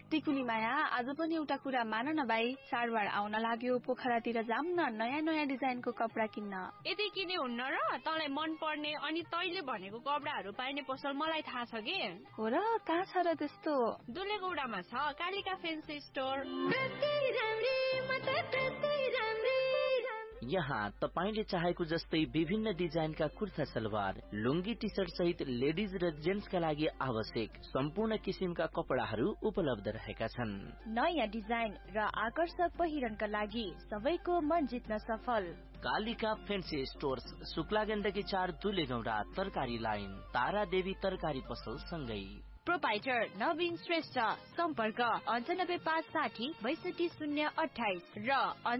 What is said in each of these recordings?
टिकुली माया आज पनि एउटा कुरा मान न भाइ, चाडबाड आउन लाग्यो, पोखरातिर जाम न नयाँ नयाँ डिजाइनको कपडा किन्न। यदि किने हुन्न र तँलाई मन पर्ने अनि तैले भनेको कपडाहरू पाइने पसल मलाई थाहा छ के। हो र, कहाँ छ र त्यस्तो? दुलेगौडामा छ कालिका फेन्सी स्टोर। यहाँ तपाईले चाहेको जस्तै विभिन्न डिजाइनका कुर्ता सलवार, लुङ्गी टी सर्ट सहित लेडिज र जेन्ट्सका लागि आवश्यक सम्पूर्ण किसिमका कपडाहरू उपलब्ध रहेका छन्। नयाँ डिजाइन र आकर्षक पहिरनका लागि सबैको मन जित्न सफल। कालिका फेन्सी स्टोर्स, शुक्ला गण्डकी 4 दुलेगौडा, तरकारी लाइन, तारा देवी तरकारी पसल सँगै। प्रोपाइटर नवीन श्रेष्ठ, सम्पर्क 9560 62028 र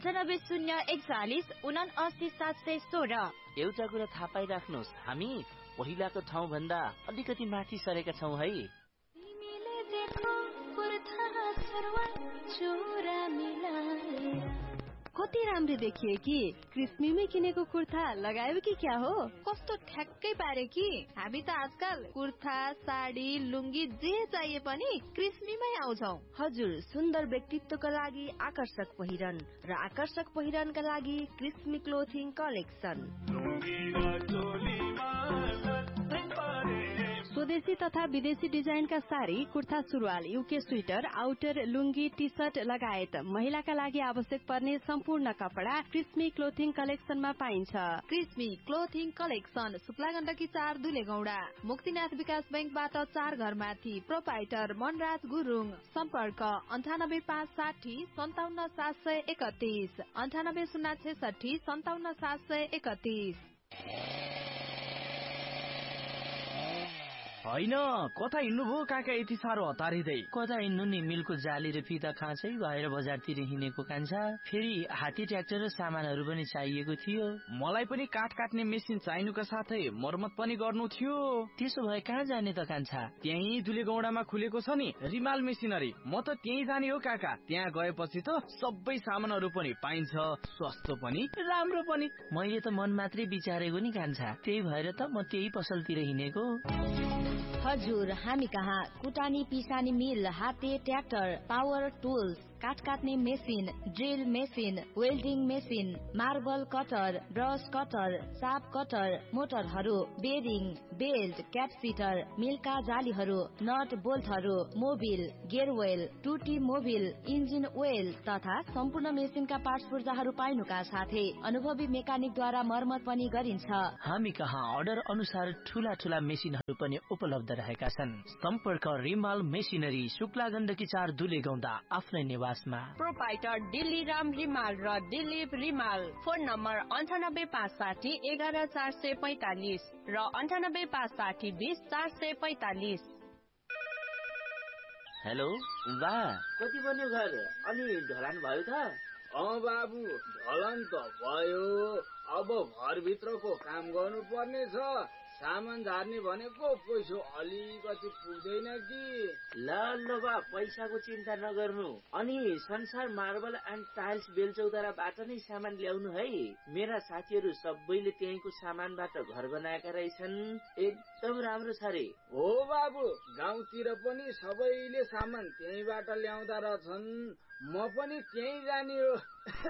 9501 79716। एउटा कुरा थाहा पाइराख्नुहोस्, हामी पहिलाको ठाउँ भन्दा अलिकति माथि सरेका छौं है। कति राम्रो देखिए कि क्रिस्मीमै किनेको कुर्ता लगायो कि क्या हो? कस्तो ठ्याक्कै पारे कि हामी त आजकल कुर्ता, साडी, लुङ्गी जे चाहिए पनि क्रिस्मीमै आउँछौ। हजुर, सुन्दर व्यक्तित्वका लागि आकर्षक पहिरन र आकर्षक पहिरनका लागि क्रिस्मी क्लोथिङ कलेक्सन। स्वदेशी तथा विदेशी डिजाइनका साडी, कुर्ता सुरुवाल, युके स्वेटर, आउटर, लुङ्गी, टी सर्ट लगायत महिलाका लागि आवश्यक पर्ने सम्पूर्ण कपडा क्रिस्मी क्लोथिङ कलेक्सनमा पाइन्छ। क्रिस्मी क्लोथिङ कलेक्सन, शुक्ला गण्डकी 4 दुलेगौडा, मुक्तिनाथ विकास बैंकबाट 4 घर माथि। प्रोपाइटर मनराज गुरुङ, सम्पर्क 98560 57731 98066 57731। होइन, कता हिँड्नुभयो काका यति साह्रो हतारिँदै? कता हिँड्नु नि, मिलको जाली र फिता खाँचै भएर बजारतिर हिँडेको कान्छा। फेरि हात्ती ट्र्याक्टर र सामानहरू पनि चाहिएको थियो। मलाई पनि काठ काट्ने मेसिन चाहिनुका साथै मर्मत पनि गर्नु थियो। त्यसो भए कहाँ जाने त कान्छा? त्यही दुलेगौडामा खुलेको छ नि रिमाल मेसिनरी, म त त्यही जाने हो काका। त्यहाँ गएपछि त सबै सामानहरू पनि पाइन्छ, सस्तो पनि राम्रो पनि। मैले त मन मात्रै विचारेको नि कान्छा, त्यही भएर त म त्यही पसलतिर हिँडेको। हजुर, हामी कहाँ कुटानी पिसानी मिल, हाते ट्र्याक्टर, पावर टुल्स, काठ काट्ने machine, drill machine, welding machine, marble cutter, brush cutter, shop cutter, मोटरहरू, bearing, belt, क्यापसिटर, मिलका जालीहरू, not बोल्टहरू, Mobil, गेयरवेल, टुटी मोबिल, इन्जिन ओइल तथा सम्पूर्ण मेसिनका पार्ट्स पूर्जाहरू पाइनुका साथै अनुभवी मेकानिकद्वारा मर्मत पनि गरिन्छ। हामी कहाँ अर्डर अनुसार ठूला ठूला मेसिनहरू पनि उपलब्ध रहेका छन्। सम्पर्क रिमाल मेसिनरी, शुक्ला गण्डकी 4 दुलेगौडा, आफ्नै निवासमा। प्रोपाइटर दिल्ली राम रिमाल र दिलीप रिमाल। फोन नम्बर 98560 11445 र 98560 20445। हेलो बा, कति बन्यो घर? अनि ढलान भयो त? बाबु, ढलान त भयो, अब घरभित्रको काम गर्नु पर्ने छ। सामान झार्ने भनेको पैसा अलिकति पुग्दैन कि। ल बा, पैसाको चिन्ता नगर्नु। अनि संसार मार्बल एन्ड टाइल्स बेलचौताराबाट नै सामान ल्याउनु है। मेरा साथीहरू सबैले त्यहीँको सामानबाट घर बनाएका रहेछन्, एकदम राम्रो छ रे। हो बाबु, गाउँतिर पनि सबैले सामान त्यहीँबाट ल्याउँदा रहेछन्, म पनि त्यहीँ जाने हो।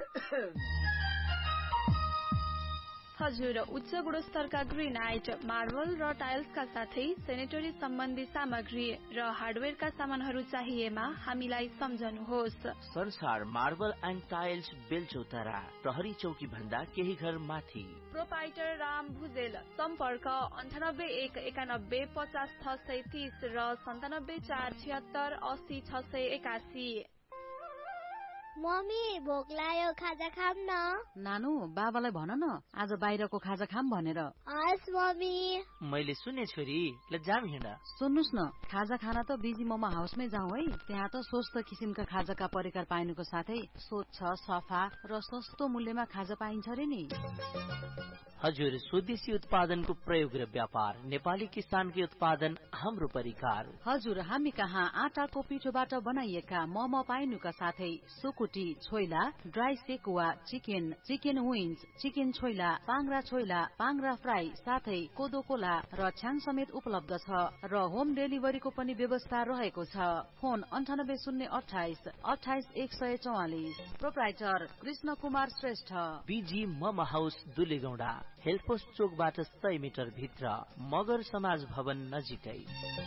हजुर, उच्च गुणस्तरका ग्रेनाइट, मार्बल र टाइल्सका साथै सेनेटरी सम्बन्धी सामग्री र हार्डवेयरका सामानहरू चाहिएमा हामीलाई सम्झनुहोस्। संसार मार्बल एन्ड टाइल्स बेलचौतारा, प्रहरी चौकी भन्दा केही घर माथि। प्रोपाइटर राम भुजेल, सम्पर्क 98 91 50 630 र 97 476 80 681। मम्मी, भोक लाग्यो, खाजा खाम न। नानु, बाबालाई भन न आज बाहिरको खाजा खाम भनेर। हस् मम्मी। मैले सुने छोरी, ल जाम हिँड। सुन्नुस् न, खाजा खाना त बिजी मोमो हाउसमै जाउँ है। त्यहाँ त स्वस्थ किसिमका खाजाका परिकार पाइनुको साथै स्वच्छ, सफा र सस्तो मूल्यमा खाजा पाइन्छ रे नि। हजुर, स्वदेशी उत्पादनको प्रयोग र व्यापार, नेपाली किसानकै उत्पादन, हाम्रो परिकार। हजुर, हामी कहाँ आटाको पिठोबाट बनाइएका मोमो पाइनुका साथै सुकुटी, ढुकुटी, choila, dry sekuwa, chicken, chicken wings, chicken choila, पाङ्ग्रा choila, पाङ्ग्रा fry साथै कोदो कोला र छ्याङ समेत उपलब्ध छ र होम डेलिभरीको पनि व्यवस्था रहेको छ। फोन 9808 28 144। प्रोप्राइटर कृष्ण कुमार श्रेष्ठ। बीजी मम हाउस दुलेगौडा, हेल्थ पोस्ट चोकबाट 100 मिटर भित्र, मगर समाज भवन नजिकै।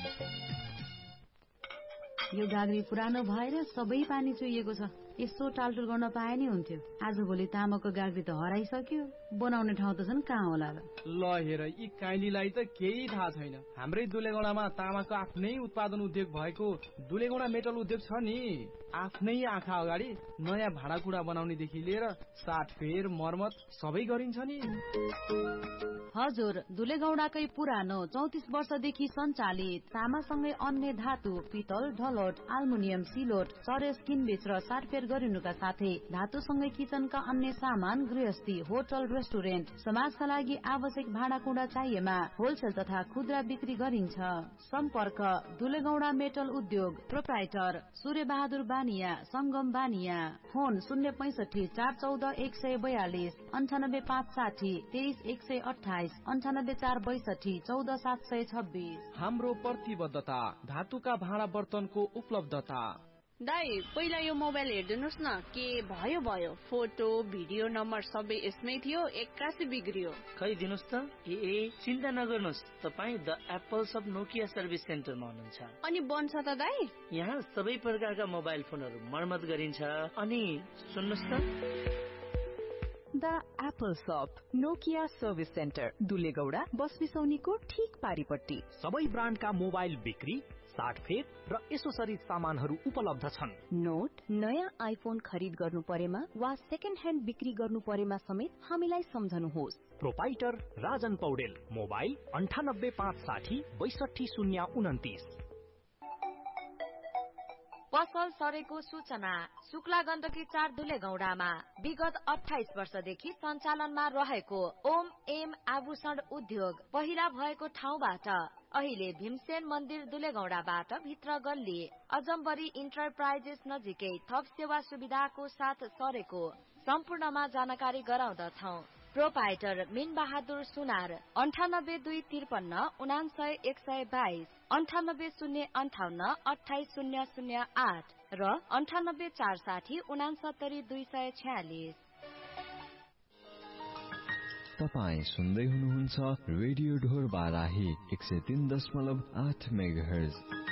यो गाग्री पुरानो भएर सबै पानी चुहिएको छ। यसो टालटुल गर्न पाए नि हुन्थ्यो। आजभोलि तामाको गाग्री त हराइसक्यो, बनाउने ठाउँ त छन् कहाँ होला र। ल हेर, यी काइलीलाई त केही थाहा छैन। हाम्रै दुलेगौडामा तामाको आफ्नै उत्पादन उद्योग भएको दुलेगौडा मेटल उद्योग छ नि। आफ्नै आँखा अगाडि नयाँ भाँडाकुँडा बनाउनेदेखि लिएर साटफेर मर्मत सबै गरिन्छ नि। हजुर, दुलेगौडाकै पुरानो 34 वर्षदेखि सञ्चालित तामासँगै अन्य धातु, पितल, ढलोट, आल्मुनियम, सिलोट, चरेस किनबेच र साटफेर गरिनुका साथै धातुसँगै किचनका अन्य सामान, गृहस्थी, होटल, रेस्टुरेन्ट, समाजका लागि आवश्यक भाँडाकुँडा चाहिएमा होलसेल तथा खुद्रा बिक्री गरिन्छ। सम्पर्क दुलेगौडा मेटल उद्योग। प्रोप्राइटर सूर्य बहादुर बानिया, संगम बानिया। फोन 065 414 142 98 560 23 128 98 462 14 726। हाम्रो प्रतिबद्धता धातुका भाँडा बर्तनको उपलब्धता। दाइ, पहिला यो मोबाइल हेर्दिनुस् न, के भयो भयो। फोटो भिडियो नम्बर सबै यसमै थियो, एक्कासी बिग्रियो। खै दिनुस् त। ए चिन्ता नगर्नुहोस्, तपाईँ the apples of Nokia service सेन्टरमा हुनुहुन्छ। अनि बन्छ त दाइ? यहाँ सबै प्रकारका मोबाइल फोनहरू मर्मत गरिन्छ। अनि सुन्नुहोस् त, द एप्पल शप नोकिया सर्भिस सेन्टर, दुलेगौडा बस बिसौनीको ठीक पारिपट्टि। सबै ब्रान्डका मोबाइल बिक्री, साटफेर र एसोसरिज सामानहरू उपलब्ध छन्। नोट, नयाँ आइफोन खरिद गर्नु परेमा वा सेकेन्ड ह्यान्ड बिक्री गर्नु परेमा समेत हामीलाई सम्झनुहोस्। Proprietor Rajan Paudel, mobile 98 560 62 029। पसल सरेको सूचना। शुक्ला गण्डकी 4 दुलेगौडामा विगत 28 वर्षदेखि सञ्चालनमा रहेको ओम एम आभूषण उद्योग पहिला भएको ठाउँबाट अहिले भीमसेन मन्दिर दुलेगौडाबाट भित्र गल्ली अजम्बरी इन्टरप्राइजेस नजिकै थप सेवा सुविधाको साथ सरेको सम्पूर्णमा जानकारी गराउँदछौ। प्रोपाइटर मीन बहादुर सुनार 98 253 99 122 98 058 280008 र 98 460 69 246। तपाईँ सुन्दै हुनुहुन्छ रेडियो ढोर बाराही 103.8 मेगाहर्ज।